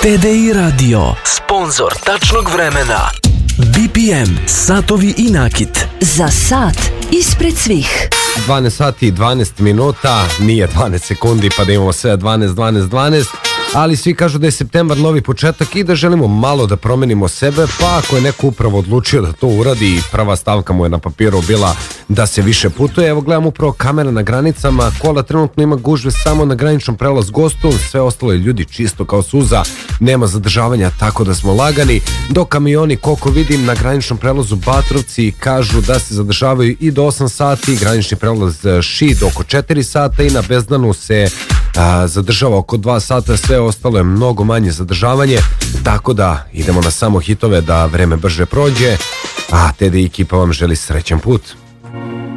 TDI Radio, sponzor tačnog vremena. BPM, satovi i nakit. Za sat ispred svih. 12 sati i 12 minuta, nije 12 sekundi pa da imamo sve 12, ali svi kažu da je septembar novi početak i da želimo malo da promenimo sebe, pa ako je neko upravo odlučio da to uradi i prva stavka mu je na papiru bila da se više putuje, evo gledam upravo kamera na granicama, kola trenutno ima gužve samo na graničnom prelaz Gostun, sve ostalo je ljudi čisto kao suza, nema zadržavanja, tako da smo lagani, dok kamioni koliko vidim na graničnom prelazu Batrovci kažu da se zadržavaju i do 8 sati, granični prelaz Šid oko 4 sata i na Bezdanu se zadržava oko 2 sata, sve ostalo je mnogo manje zadržavanje, tako da idemo na samo hitove da vreme brže prođe, a TDI ekipa vam želi srećan put.